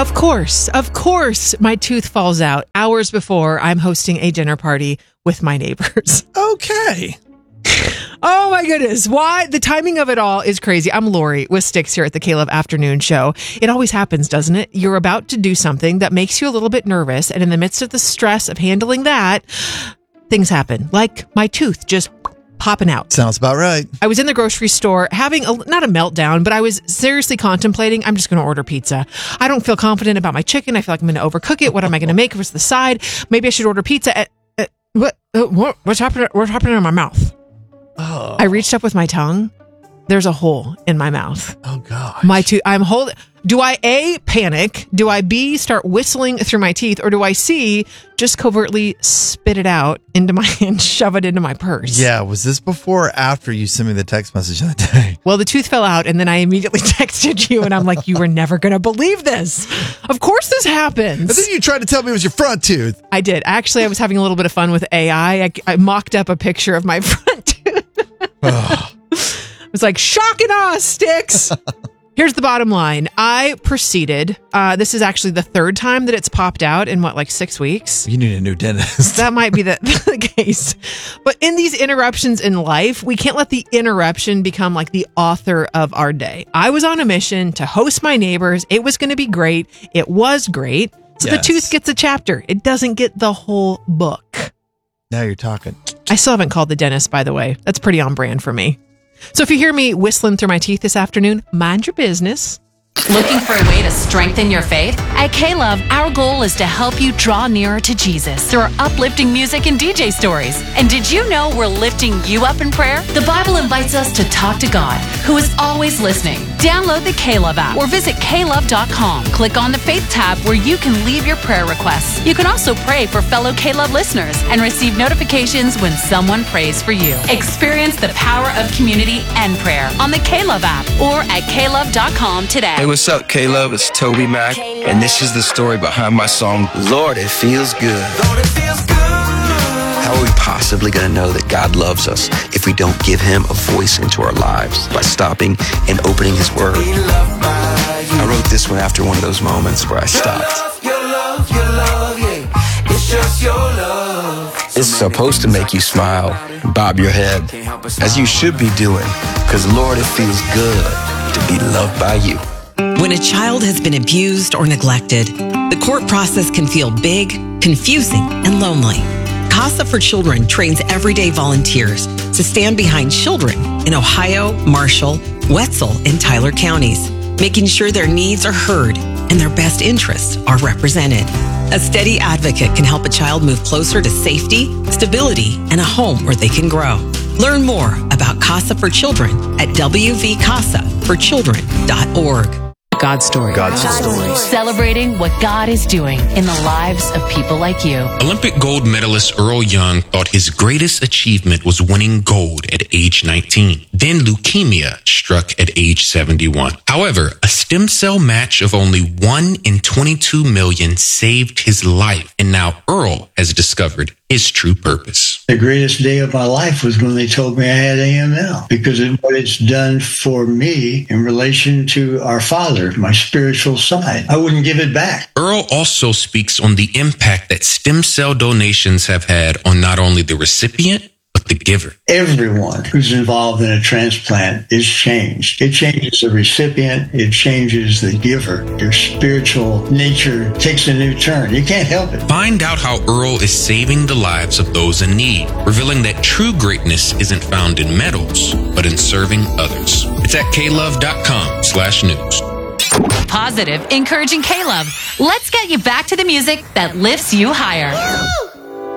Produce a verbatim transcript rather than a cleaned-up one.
Of course, of course, my tooth falls out hours before I'm hosting a dinner party with my neighbors. Okay. Oh my goodness. Why? The timing of it all is crazy. I'm Lori with Sticks here at the K-Love Afternoon Show. It always happens, doesn't it? You're about to do something that makes you a little bit nervous. And in the midst of the stress of handling that, things happen. Like my tooth just popping out. Sounds about right. I was in the grocery store having a, not a meltdown, but I was seriously contemplating, I'm just going to order pizza. I don't feel confident about my chicken. I feel like I'm going to overcook it. What am I going to make? What's the side? Maybe I should order pizza. At, at, what, uh, what? What's happening? What's happening in my mouth? Oh. I reached up with my tongue. There's a hole in my mouth. Oh, gosh. My tooth. I'm holding. Do I A, panic? Do I B, start whistling through my teeth? Or do I C, just covertly spit it out into my and shove it into my purse? Yeah. Was this before or after you sent me the text message that day? Well, the tooth fell out, and then I immediately texted you, and I'm like, you were never going to believe this. Of course this happens. But then you tried to tell me it was your front tooth. I did. Actually, I was having a little bit of fun with A I. I, I mocked up a picture of my front tooth. It was like, shocking us, Sticks. Here's the bottom line. I proceeded. Uh, this is actually the third time that it's popped out in what, like six weeks? You need a new dentist. That might be the, the case. But in these interruptions in life, we can't let the interruption become like the author of our day. I was on a mission to host my neighbors. It was going to be great. It was great. So Yes. the tooth gets a chapter. It doesn't get the whole book. Now you're talking. I still haven't called the dentist, by the way. That's pretty on brand for me. So if you hear me whistling through my teeth this afternoon, mind your business. Looking for a way to strengthen your faith? At K-Love, our goal is to help you draw nearer to Jesus through our uplifting music and D J stories. And did you know we're lifting you up in prayer? The Bible invites us to talk to God, who is always listening. Download the K-Love app or visit K love dot com. Click on the Faith tab where you can leave your prayer requests. You can also pray for fellow K-Love listeners and receive notifications when someone prays for you. Experience the power of community and prayer on the K-Love app or at K love dot com today. Hey, what's up, K-Love? It's Toby Mac, and this is the story behind my song, Lord, It Feels Good. Lord, it feels good. How are we possibly going to know that God loves us if we don't give Him a voice into our lives by stopping and opening His Word? I wrote this one after one of those moments where I stopped. Your love, your love, yeah. It's just your love. It's supposed to make you smile, bob your head, as you should be doing, because Lord, it feels good to be loved by you. When a child has been abused or neglected, the court process can feel big, confusing, and lonely. CASA for Children trains everyday volunteers to stand behind children in Ohio, Marshall, Wetzel, and Tyler counties, making sure their needs are heard and their best interests are represented. A steady advocate can help a child move closer to safety, stability, and a home where they can grow. Learn more about CASA for Children at w v casa for children dot org. God's story. God's story. Celebrating what God is doing in the lives of people like you. Olympic gold medalist Earl Young thought his greatest achievement was winning gold at age nineteen. Then leukemia struck at age seventy-one. However, a stem cell match of only one in twenty-two million saved his life. And now Earl has discovered his true purpose. The greatest day of my life was when they told me I had A M L, because of what it's done for me in relation to our Father, my spiritual side. I wouldn't give it back. Earl also speaks on the impact that stem cell donations have had on not only the recipient, but the giver. Everyone who's involved in a transplant is changed. It changes the recipient. It changes the giver. Your spiritual nature takes a new turn. You can't help it. Find out how Earl is saving the lives of those in need, revealing that true greatness isn't found in medals, but in serving others. It's at K love dot com slash news. Positive, encouraging K-Love. Let's get you back to the music that lifts you higher.